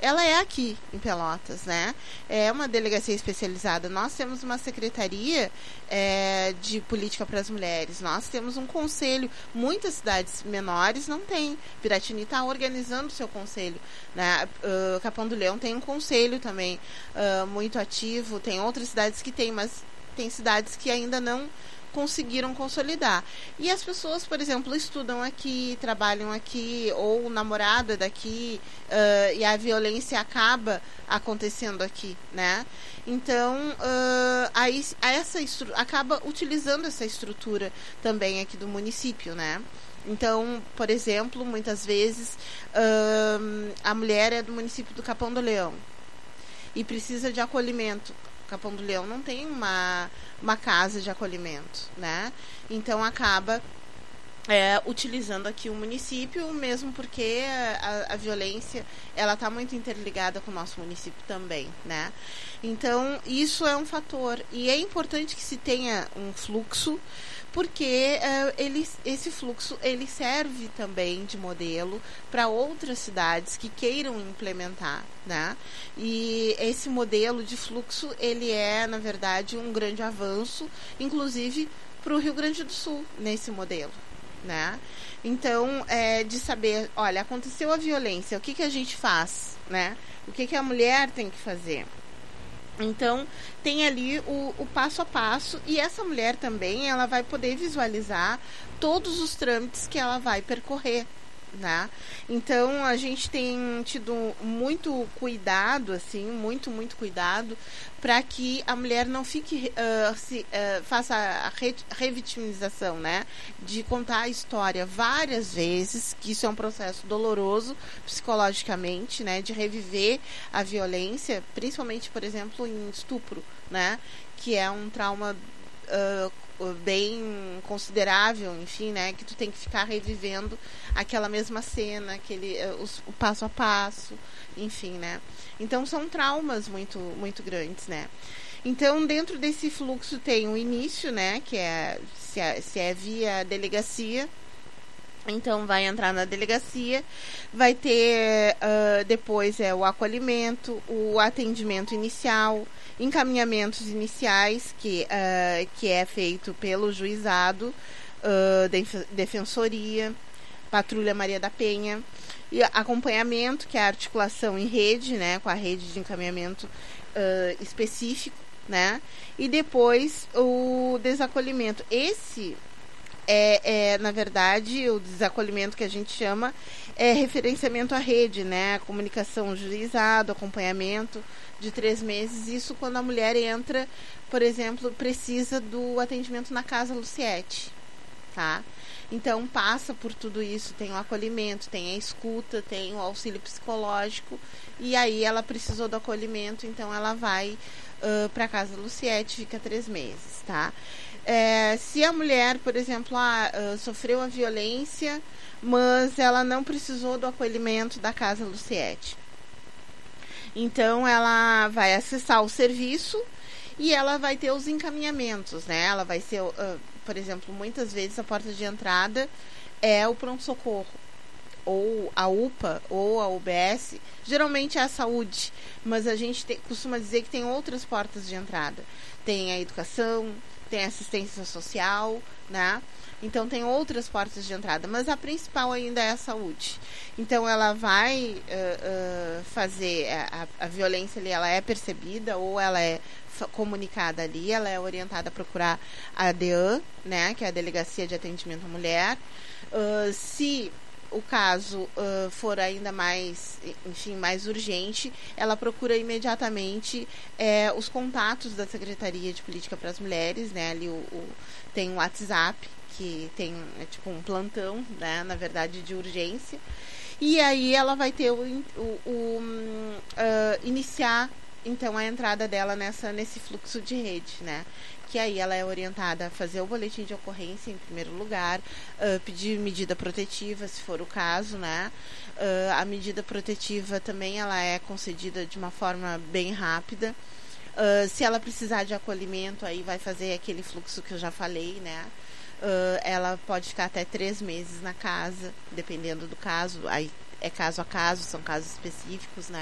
ela é aqui em Pelotas, né? É uma delegacia especializada. Nós temos uma secretaria de política para as mulheres. Nós temos um conselho. Muitas cidades menores não têm. Piratini está organizando o seu conselho, né? Capão do Leão tem um conselho também muito ativo. Tem outras cidades que têm, mas tem cidades que ainda não conseguiram consolidar. E as pessoas, por exemplo, estudam aqui, trabalham aqui, ou o namorado é daqui, e a violência acaba acontecendo aqui, né? Então, aí acaba utilizando essa estrutura também aqui do município, né? Então, por exemplo, muitas vezes a mulher é do município do Capão do Leão e precisa de acolhimento. Capão do Leão não tem uma casa de acolhimento, né? Então acaba utilizando aqui o município, mesmo porque a violência ela está muito interligada com o nosso município também, né? Então isso é um fator e é importante que se tenha um fluxo, porque esse fluxo ele serve também de modelo para outras cidades que queiram implementar, né? E esse modelo de fluxo ele é, na verdade, um grande avanço, inclusive para o Rio Grande do Sul, nesse modelo, né? Então, de saber, olha, aconteceu a violência, o que a gente faz, né? O que a mulher tem que fazer? Então, tem ali o passo a passo, e essa mulher também, ela vai poder visualizar todos os trâmites que ela vai percorrer, né? Então, a gente tem tido muito cuidado, assim, muito cuidado, para que a mulher não fique, faça a revitimização, né? De contar a história várias vezes, que isso é um processo doloroso psicologicamente, né? De reviver a violência, principalmente, por exemplo, em estupro, né? Que é um trauma bem considerável, enfim, né, que tu tem que ficar revivendo aquela mesma cena, o passo a passo, enfim, né. Então são traumas muito grandes, né. Então dentro desse fluxo tem o início, né, que se é via delegacia. Então vai entrar na delegacia, vai ter depois o acolhimento, o atendimento inicial, encaminhamentos iniciais que é feito pelo juizado, defensoria, patrulha Maria da Penha, e acompanhamento, que é a articulação em rede, né, com a rede de encaminhamento específico, né, e depois o desacolhimento. Esse na verdade, o desacolhimento que a gente chama é referenciamento à rede, né? Comunicação juizado, acompanhamento de 3 meses. Isso quando a mulher entra, por exemplo, precisa do atendimento na Casa Luciete, tá? Então, passa por tudo isso, tem o acolhimento, tem a escuta, tem o auxílio psicológico, e aí ela precisou do acolhimento, então ela vai para a Casa Luciete, fica 3 meses, tá? Se a mulher, por exemplo, sofreu a violência, mas ela não precisou do acolhimento da Casa Luciete, então ela vai acessar o serviço e ela vai ter os encaminhamentos, né? Ela vai ser, por exemplo, muitas vezes a porta de entrada é o pronto-socorro, ou a UPA, ou a UBS, geralmente é a saúde, mas a gente costuma dizer que tem outras portas de entrada. Tem a educação, tem a assistência social, né? Então tem outras portas de entrada, mas a principal ainda é a saúde. Então ela vai fazer a violência ali, ela é percebida ou ela é comunicada ali, ela é orientada a procurar a DEAN, né, que é a Delegacia de Atendimento à Mulher. Se o caso for ainda mais, enfim, mais urgente, ela procura imediatamente os contatos da Secretaria de Política para as Mulheres, né? Ali tem um WhatsApp, que tem tipo um plantão, né? Na verdade, de urgência. E aí ela vai ter iniciar, então, a entrada dela nesse fluxo de rede, né? Que aí ela é orientada a fazer o boletim de ocorrência em primeiro lugar, pedir medida protetiva, se for o caso, né? A medida protetiva também ela é concedida de uma forma bem rápida. Se ela precisar de acolhimento, aí vai fazer aquele fluxo que eu já falei, né? Ela pode ficar até 3 meses na casa, dependendo do caso. Aí é caso a caso, são casos específicos, né?